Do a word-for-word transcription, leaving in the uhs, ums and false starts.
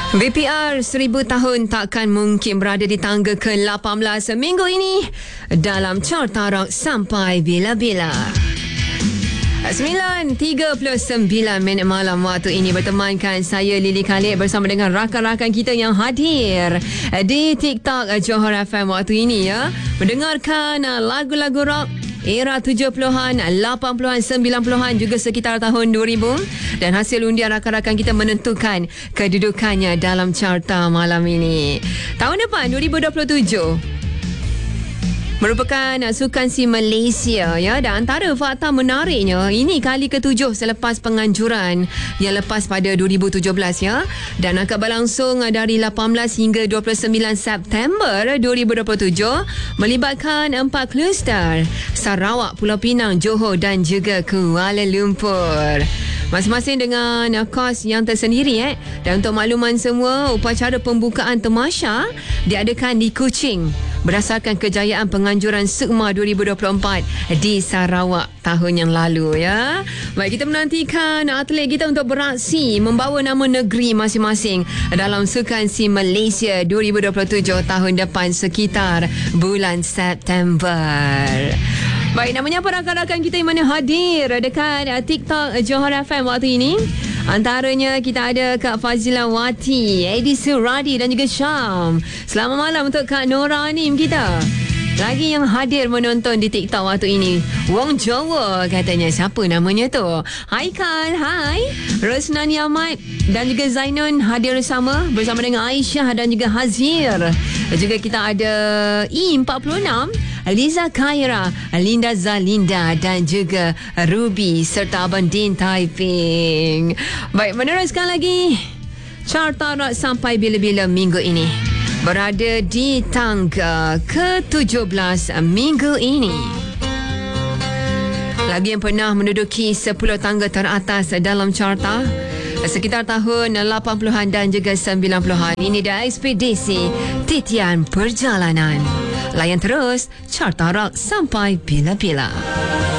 V P R seribu tahun takkan mungkin berada di tangga ke lapan belas minggu ini dalam Carta Rock sampai bila-bila. sembilan tiga puluh sembilan minit malam waktu ini bertemankan saya Lily Khalid bersama dengan rakan-rakan kita yang hadir di TikTok Johor F M waktu ini ya. Mendengarkan lagu-lagu rock era tujuh puluhan, lapan puluhan, sembilan puluhan juga sekitar tahun dua ribu, dan hasil undian rakan-rakan kita menentukan kedudukannya dalam carta malam ini. Tahun depan dua ribu dua puluh tujuh merupakan sukan si Malaysia ya, dan antara fakta menariknya ini kali ketujuh selepas penganjuran yang lepas pada dua ribu tujuh belas ya, dan akan berlangsung dari lapan belas hingga dua puluh sembilan September dua ribu dua puluh tujuh melibatkan empat kluster Sarawak, Pulau Pinang, Johor dan juga Kuala Lumpur. Masing-masing dengan kos yang tersendiri eh. Dan untuk makluman semua, upacara pembukaan Temasya diadakan di Kuching berdasarkan kejayaan penganjuran SUKMA dua ribu dua puluh empat di Sarawak tahun yang lalu ya. Baik, kita menantikan atlet kita untuk beraksi membawa nama negeri masing-masing dalam sukan si Malaysia dua ribu dua puluh tujuh tahun depan sekitar bulan September. Baik, namanya apa rakan-rakan kita yang mana hadir dekat uh, TikTok Johor F M waktu ini? Antaranya kita ada Kak Fazila Wati, Edi Suradi dan juga Syam. Selamat malam untuk Kak Nora Anim kita. Lagi yang hadir menonton di TikTok waktu ini, Wong Jawa katanya. Siapa namanya tu? Haikal, hai. Rosnani Ahmad dan juga Zainun hadir bersama bersama dengan Aisyah dan juga Hazir. Juga kita ada E empat puluh enam, Liza Khaira, Linda Zalinda dan juga Ruby serta Abang Din Taiping. Baik, meneruskan lagi Carta Rock sampai bila-bila minggu ini berada di tangga ke tujuh belas minggu ini. Lagu yang pernah menduduki sepuluh tangga teratas dalam carta sekitar tahun lapan puluhan dan juga sembilan puluhan. Ini dah ekspedisi Titian Perjalanan. Layan terus Carta Rock sampai bila-bila.